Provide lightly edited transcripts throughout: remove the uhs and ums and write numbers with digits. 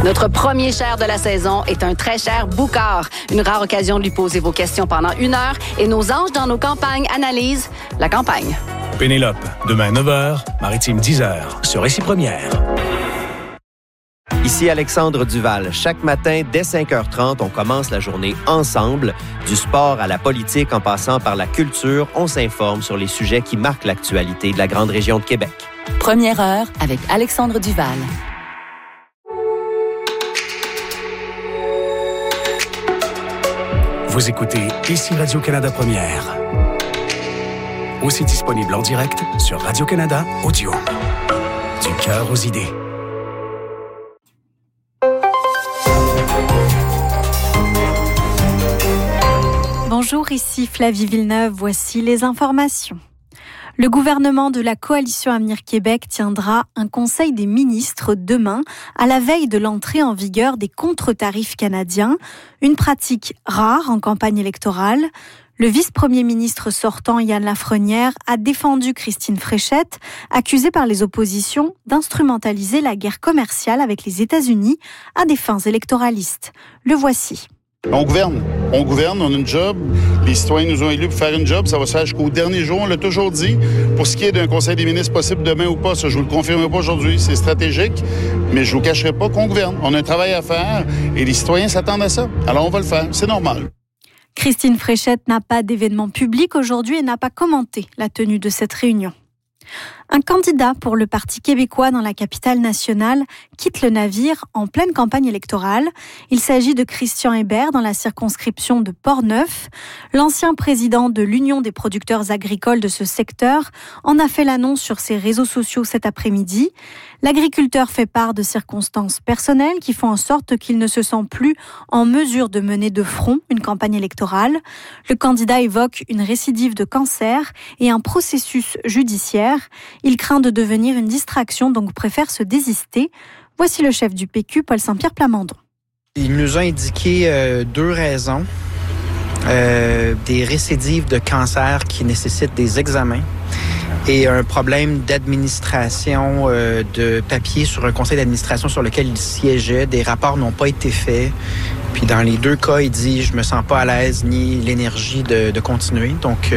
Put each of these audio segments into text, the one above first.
Notre premier cher de la saison est un très cher Boucard. Une rare occasion de lui poser vos questions pendant 1 heure et nos anges dans nos campagnes analysent la campagne. Pénélope, demain 9h, Maritime 10h, sur Récit Première. Ici Alexandre Duval. Chaque matin, dès 5h30, on commence la journée ensemble. Du sport à la politique, en passant par la culture, on s'informe sur les sujets qui marquent l'actualité de la grande région de Québec. Première heure avec Alexandre Duval. Vous écoutez Ici Radio-Canada Première. Aussi disponible en direct sur Radio-Canada Audio. Du cœur aux idées. Bonjour, ici Flavie Villeneuve. Voici les informations. Le gouvernement de la Coalition Avenir Québec tiendra un conseil des ministres demain, à la veille de l'entrée en vigueur des contre-tarifs canadiens, une pratique rare en campagne électorale. Le vice-premier ministre sortant, Yann Lafrenière, a défendu Christine Fréchette, accusée par les oppositions d'instrumentaliser la guerre commerciale avec les États-Unis à des fins électoralistes. Le voici. On gouverne, on a une job. Les citoyens nous ont élus pour faire une job. Ça va se faire jusqu'au dernier jour, on l'a toujours dit. Pour ce qui est d'un conseil des ministres possible demain ou pas, ça, je vous le confirme pas aujourd'hui, c'est stratégique. Mais je vous cacherai pas qu'on gouverne. On a un travail à faire et les citoyens s'attendent à ça. Alors on va le faire, c'est normal. Christine Fréchette n'a pas d'événement public aujourd'hui et n'a pas commenté la tenue de cette réunion. Un candidat pour le Parti québécois dans la capitale nationale quitte le navire en pleine campagne électorale. Il s'agit de Christian Hébert dans la circonscription de Portneuf. L'ancien président de l'Union des producteurs agricoles de ce secteur en a fait l'annonce sur ses réseaux sociaux cet après-midi. L'agriculteur fait part de circonstances personnelles qui font en sorte qu'il ne se sent plus en mesure de mener de front une campagne électorale. Le candidat évoque une récidive de cancer et un processus judiciaire. Il craint de devenir une distraction, donc préfère se désister. Voici le chef du PQ, Paul Saint-Pierre Plamondon. Il nous a indiqué 2 raisons. Des récidives de cancer qui nécessitent des examens et un problème d'administration de papier sur un conseil d'administration sur lequel il siégeait. Des rapports n'ont pas été faits. Puis dans les 2 cas, il dit « je me sens pas à l'aise ni l'énergie de continuer ». Donc,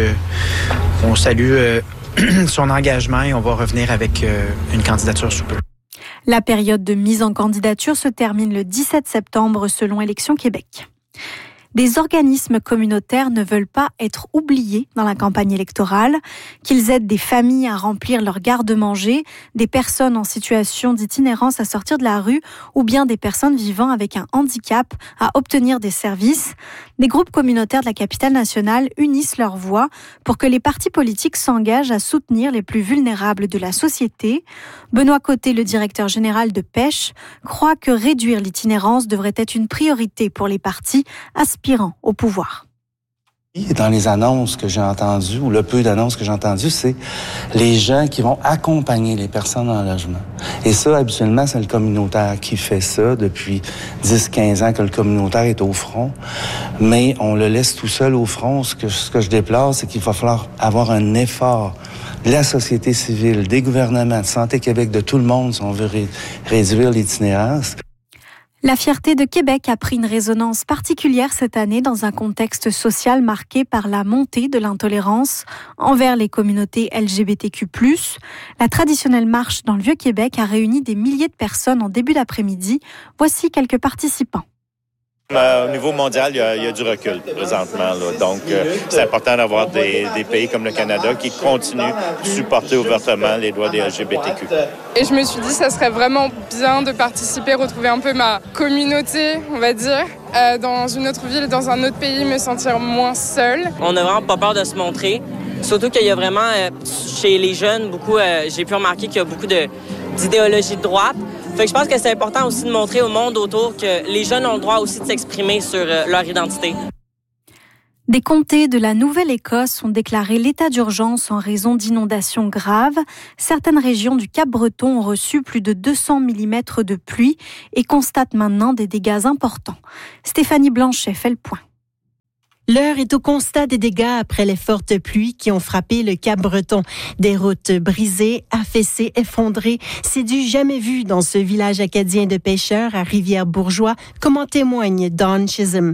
on salue son engagement et on va revenir avec une candidature sous peu. La période de mise en candidature se termine le 17 septembre selon Élections Québec. Des organismes communautaires ne veulent pas être oubliés dans la campagne électorale, qu'ils aident des familles à remplir leur garde-manger, des personnes en situation d'itinérance à sortir de la rue ou bien des personnes vivant avec un handicap à obtenir des services. Des groupes communautaires de la capitale nationale unissent leurs voix pour que les partis politiques s'engagent à soutenir les plus vulnérables de la société. Benoît Côté, le directeur général de Pêche, croit que réduire l'itinérance devrait être une priorité pour les partis aspirant au pouvoir. Dans les annonces que j'ai entendues, ou le peu d'annonces que j'ai entendues, c'est les gens qui vont accompagner les personnes en logement. Et ça, habituellement, c'est le communautaire qui fait ça depuis 10-15 ans que le communautaire est au front. Mais on le laisse tout seul au front. Ce que je déplore, c'est qu'il va falloir avoir un effort de la société civile, des gouvernements, de Santé Québec, de tout le monde, si on veut réduire l'itinérance. La fierté de Québec a pris une résonance particulière cette année dans un contexte social marqué par la montée de l'intolérance envers les communautés LGBTQ+. La traditionnelle marche dans le Vieux-Québec a réuni des milliers de personnes en début d'après-midi. Voici quelques participants. Au niveau mondial, il y a du recul présentement. Là. Donc, c'est important d'avoir des pays comme le Canada qui continuent de supporter ouvertement les droits des LGBTQ. Et je me suis dit que ça serait vraiment bien de participer, retrouver un peu ma communauté, on va dire, dans une autre ville, dans un autre pays, me sentir moins seule. On n'a vraiment pas peur de se montrer. Surtout qu'il y a vraiment, chez les jeunes, beaucoup, j'ai pu remarquer qu'il y a beaucoup d'idéologie de droite. Fait que je pense que c'est important aussi de montrer au monde autour que les jeunes ont le droit aussi de s'exprimer sur leur identité. Des comtés de la Nouvelle-Écosse ont déclaré l'état d'urgence en raison d'inondations graves. Certaines régions du Cap-Breton ont reçu plus de 200 mm de pluie et constatent maintenant des dégâts importants. Stéphanie Blanchet fait le point. L'heure est au constat des dégâts après les fortes pluies qui ont frappé le Cap-Breton. Des routes brisées, affaissées, effondrées. C'est du jamais vu dans ce village acadien de pêcheurs à Rivière-Bourgeois, comme en témoigne Dawn Chisholm.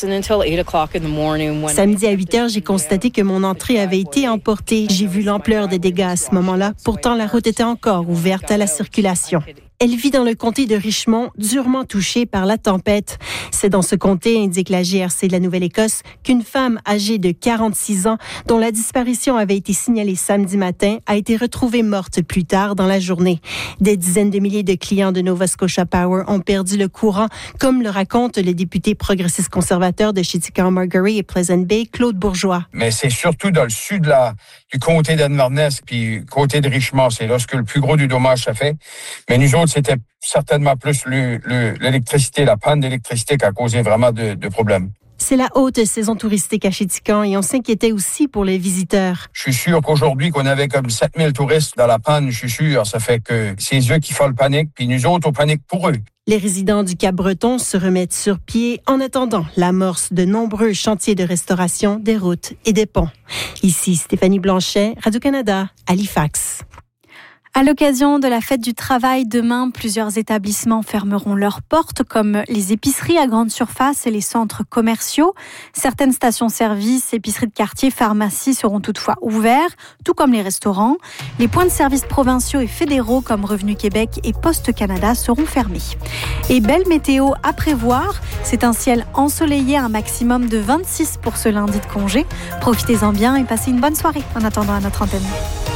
Samedi à 8 heures, j'ai constaté que mon entrée avait été emportée. J'ai vu l'ampleur des dégâts à ce moment-là. Pourtant, la route était encore ouverte à la circulation. Elle vit dans le comté de Richmond, durement touché par la tempête. C'est dans ce comté, indique la GRC de la Nouvelle-Écosse, qu'une femme âgée de 46 ans, dont la disparition avait été signalée samedi matin, a été retrouvée morte plus tard dans la journée. Des dizaines de milliers de clients de Nova Scotia Power ont perdu le courant, comme le raconte le député progressiste conservateur de Chittagong-Margerie et Pleasant Bay, Claude Bourgeois. Mais c'est surtout dans le sud du comté d'Inverness puis côté de Richmond, c'est là que le plus gros du dommage ça fait. Mais nous autres, c'était certainement plus l'électricité, la panne d'électricité qui a causé vraiment de problèmes. C'est la haute saison touristique à Chéticamp et on s'inquiétait aussi pour les visiteurs. Je suis sûr qu'aujourd'hui, qu'on avait comme 7000 touristes dans la panne, je suis sûr, ça fait que c'est eux qui font le panique, puis nous autres, on panique pour eux. Les résidents du Cap-Breton se remettent sur pied en attendant l'amorce de nombreux chantiers de restauration des routes et des ponts. Ici Stéphanie Blanchet, Radio-Canada, Halifax. À l'occasion de la fête du travail demain, plusieurs établissements fermeront leurs portes, comme les épiceries à grande surface et les centres commerciaux. Certaines stations-service, épiceries de quartier, pharmacies seront toutefois ouverts, tout comme les restaurants. Les points de service provinciaux et fédéraux comme Revenu Québec et Poste Canada seront fermés. Et belle météo à prévoir. C'est un ciel ensoleillé, un maximum de 26 pour ce lundi de congé. Profitez-en bien et passez une bonne soirée en attendant à notre antenne.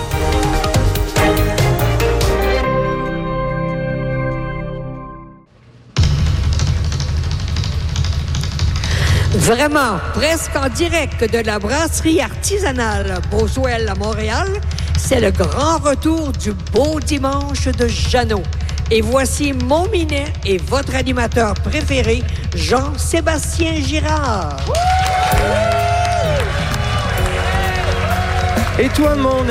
Vraiment, presque en direct de la brasserie artisanale Boswell à Montréal, c'est le grand retour du beau dimanche de Jeannot. Et voici mon minet et votre animateur préféré, Jean-Sébastien Girard. Et toi, mon